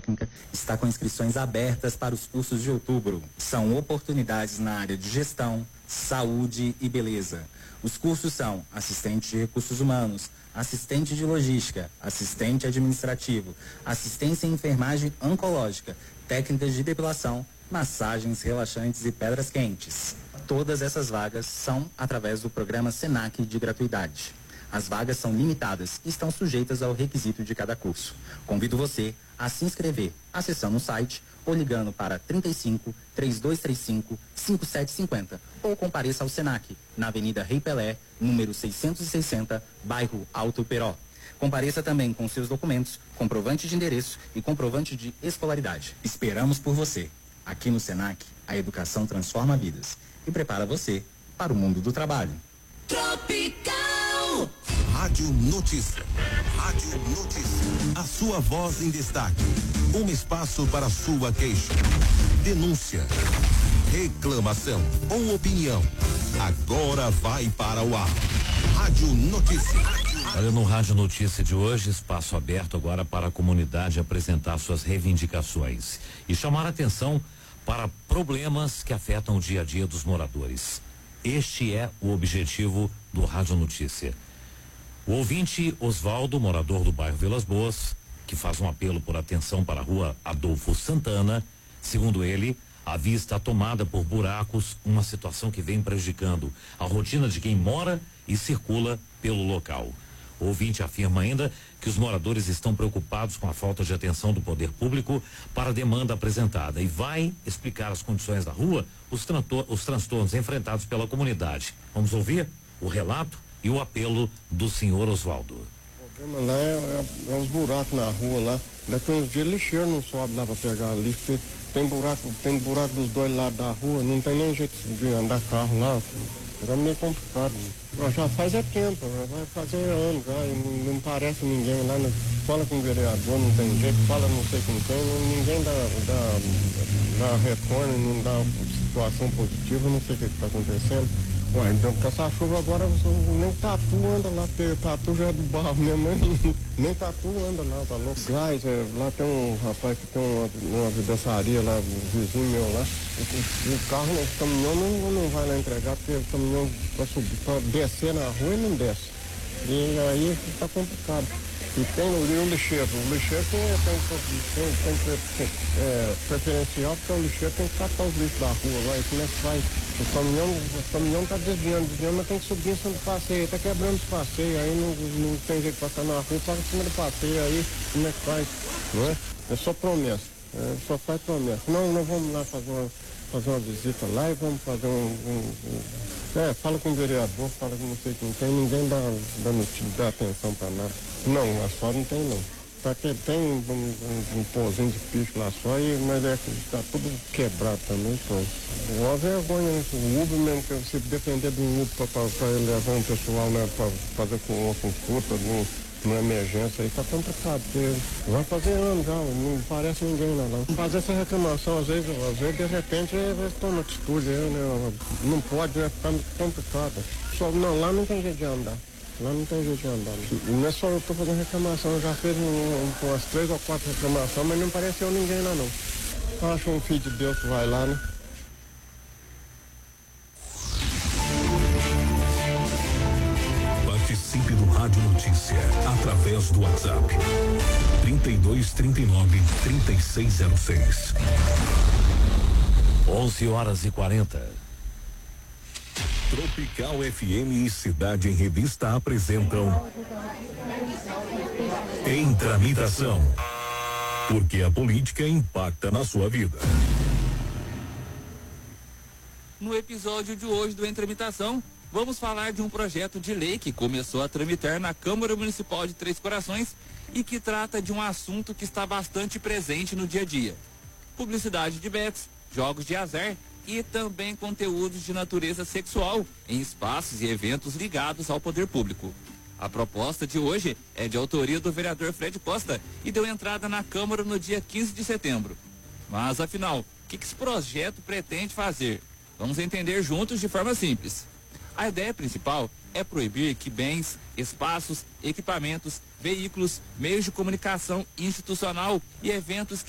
técnica está com inscrições abertas para os cursos de outubro. São oportunidades na área de gestão, saúde e beleza. Os cursos são assistente de recursos humanos, assistente de logística, assistente administrativo, assistência em enfermagem oncológica, técnicas de depilação, massagens relaxantes e pedras quentes. Todas essas vagas são através do programa SENAC de gratuidade. As vagas são limitadas e estão sujeitas ao requisito de cada curso. Convido você a se inscrever acessando o site ou ligando para 35 3235 5750 ou compareça ao SENAC, na Avenida Rei Pelé, número 660, bairro Alto Peró. Compareça também com seus documentos, comprovante de endereço e comprovante de escolaridade. Esperamos por você. Aqui no SENAC, a educação transforma vidas e prepara você para o mundo do trabalho. Tropical. Rádio Notícia. Rádio Notícia. A sua voz em destaque. Um espaço para a sua queixa, denúncia, reclamação ou opinião. Agora vai para o ar. Rádio Notícia. Olha, no Rádio Notícia de hoje, espaço aberto agora para a comunidade apresentar suas reivindicações e chamar a atenção para problemas que afetam o dia a dia dos moradores. Este é o objetivo do Rádio Notícia. O ouvinte Osvaldo, morador do bairro Vilas Boas, que faz um apelo por atenção para a rua Adolfo Santana. Segundo ele, a via está tomada por buracos, uma situação que vem prejudicando a rotina de quem mora e circula pelo local. O ouvinte afirma ainda que os moradores estão preocupados com a falta de atenção do poder público para a demanda apresentada e vai explicar as condições da rua, os transtornos enfrentados pela comunidade. Vamos ouvir o relato e o apelo do senhor Osvaldo. O problema lá é uns buracos na rua lá. Daqui uns dias lixeiro não sobe lá para pegar lixo. Tem buraco dos dois lados da rua, não tem nem jeito de andar carro lá. É meio complicado. Mas já faz tempo, vai fazer anos já, e não parece ninguém lá, fala com o vereador, não tem jeito, fala não sei com quem, ninguém dá retorno, não dá situação positiva, não sei o que está acontecendo. Ué, então com essa chuva agora nem tatu anda lá, porque tatu já é do barro mesmo, nem tatu anda lá, tá louco. Gás, lá tem um rapaz que tem uma vidraçaria lá, um vizinho meu lá, o carro, o caminhão não vai lá entregar, porque o caminhão para descer na rua e não desce. E aí tá complicado. E tem o lixeiro tem preferencial, porque o lixeiro tem que catar os lixos da rua lá, e como é que vai? O caminhão tá desviando, mas tem que subir em cima do passeio, tá quebrando os passeios, aí não tem jeito de passar na rua, passa em cima do passeio, aí como é que faz? Não é? É só promessa, só faz promessa. Não vamos lá fazer uma visita lá e vamos fazer fala com o vereador, fala com não sei quem, ninguém dá atenção pra nada. Não, asfalto não tem não. Só que tem um pãozinho de picho lá só, mas tá tudo quebrado também, pô. Uma vergonha, né? O Uber mesmo, que se depender do Uber pra ele levar um pessoal, né, pra fazer com uma consulta, numa emergência aí, tá complicado, porque vai fazer anos já, não parece ninguém lá não. Fazer essa reclamação, às vezes de repente, eles tomam atitude, né? Não pode, né? Ficar complicado. Não, lá não tem jeito de andar. Lá não tem jeito de andar. Não é só eu que tô fazendo reclamação, eu já fiz umas 3 ou 4 reclamações, mas não apareceu ninguém lá não. Acho um filho de Deus que vai lá, né? Participe do Rádio Notícia através do WhatsApp 3239-3606. 11h40. Tropical FM e Cidade em Revista apresentam Em Tramitação, porque a política impacta na sua vida. No episódio de hoje do Em Tramitação, vamos falar de um projeto de lei que começou a tramitar na Câmara Municipal de Três Corações e que trata de um assunto que está bastante presente no dia a dia: publicidade de bets, jogos de azar e também conteúdos de natureza sexual em espaços e eventos ligados ao poder público. A proposta de hoje é de autoria do vereador Fred Costa e deu entrada na Câmara no dia 15 de setembro. Mas, afinal, o que esse projeto pretende fazer? Vamos entender juntos de forma simples. A ideia principal é proibir que bens, espaços, equipamentos, veículos, meios de comunicação institucional e eventos